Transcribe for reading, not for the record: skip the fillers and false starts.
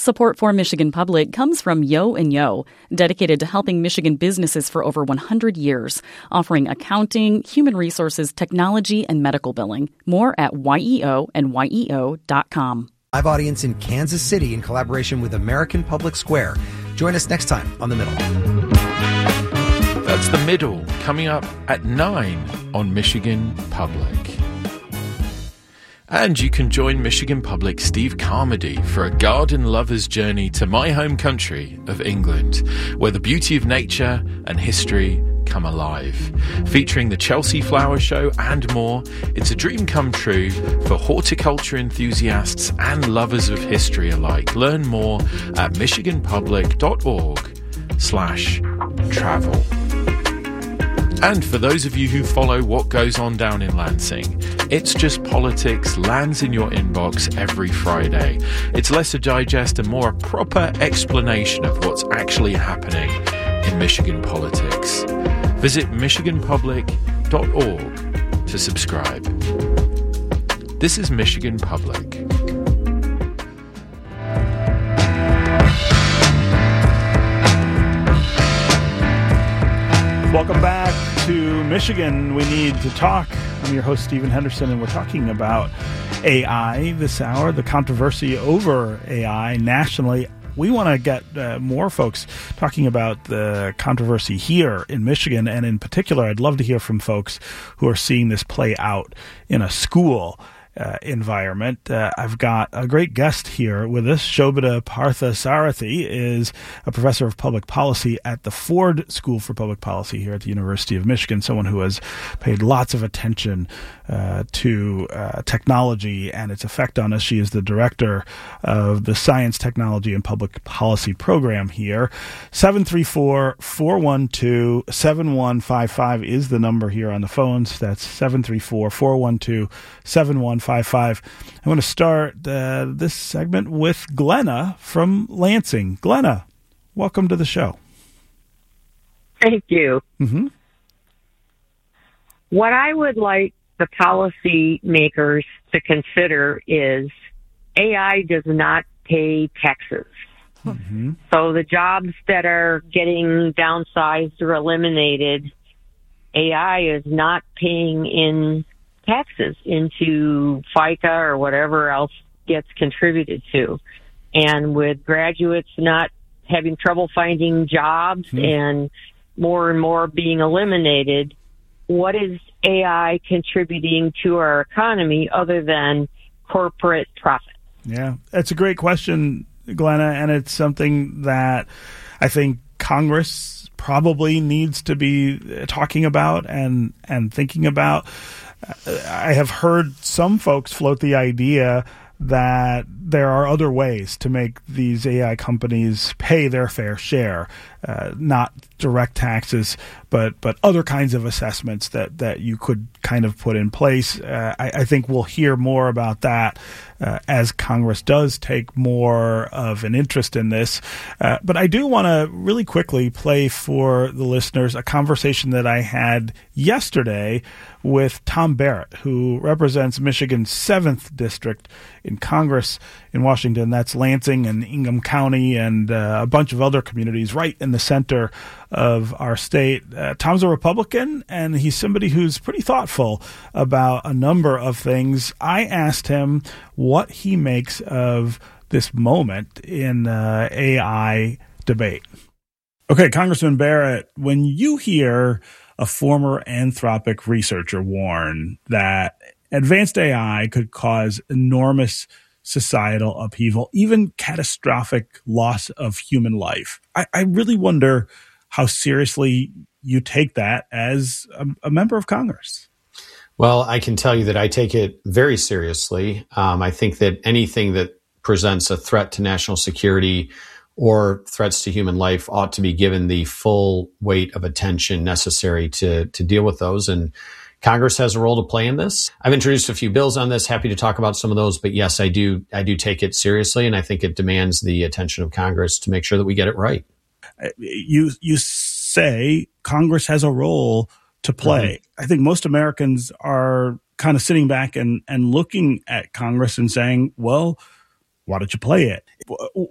Support for Michigan Public comes from Yo & Yo, dedicated to helping Michigan businesses for over 100 years, offering accounting, human resources, technology, and medical billing. More at YEO&YEO.com. Live audience in Kansas City in collaboration with American Public Square. Join us next time on The Middle. That's The Middle, coming up at 9 on Michigan Public. And you can join Michigan Public Steve Carmody for a garden lover's journey to my home country of England, where the beauty of nature and history come alive. Featuring the Chelsea Flower Show and more, it's a dream come true for horticulture enthusiasts and lovers of history alike. Learn more at michiganpublic.org/travel. And for those of you who follow what goes on down in Lansing, It's Just Politics lands in your inbox every Friday. It's less a digest and more a proper explanation of what's actually happening in Michigan politics. Visit michiganpublic.org to subscribe. This is Michigan Public. Welcome back to Michigan. We Need to Talk. I'm your host, Stephen Henderson, and we're talking about AI this hour, the controversy over AI nationally. We want to get more folks talking about the controversy here in Michigan, and in particular, I'd love to hear from folks who are seeing this play out in a school environment. I've got a great guest here with us. Shobhita Parthasarathi is a professor of public policy at the Ford School for Public Policy here at the University of Michigan, someone who has paid lots of attention to technology and its effect on us. She is the director of the Science, Technology, and Public Policy program here. 734-412-7155 is the number here on the phones. That's 734-412-7155. I want to start this segment with Glenna from Lansing. Glenna, welcome to the show. Thank you. Mm-hmm. What I would like the policy makers to consider is AI does not pay taxes. Mm-hmm. So the jobs that are getting downsized or eliminated, AI is not paying in taxes into FICA or whatever else gets contributed to. And with graduates not having trouble finding jobs and more being eliminated, what is AI contributing to our economy other than corporate profit? Yeah, that's a great question, Glenna, and it's something that I think Congress probably needs to be talking about and thinking about. I have heard some folks float the idea that there are other ways to make these AI companies pay their fair share, not direct taxes, but other kinds of assessments that you could kind of put in place. I think we'll hear more about that as Congress does take more of an interest in this. But I do want to really quickly play for the listeners a conversation that I had yesterday with Tom Barrett, who represents Michigan's 7th district in Congress in Washington. That's Lansing and Ingham County and a bunch of other communities right in the center of our state. Tom's a Republican, and he's somebody who's pretty thoughtful about a number of things. I asked him what he makes of this moment in AI debate. Okay, Congressman Barrett, when you hear a former Anthropic researcher warn that advanced AI could cause enormous societal upheaval, even catastrophic loss of human life, I really wonder how seriously you take that as a member of Congress. Well, I can tell you that I take it very seriously. I think that anything that presents a threat to national security or threats to human life ought to be given the full weight of attention necessary to deal with those. And Congress has a role to play in this. I've introduced a few bills on this. Happy to talk about some of those. But yes, I do take it seriously, and I think it demands the attention of Congress to make sure that we get it right. You say Congress has a role to play. Mm-hmm. I think most Americans are kind of sitting back and looking at Congress and saying, well, why don't you play it?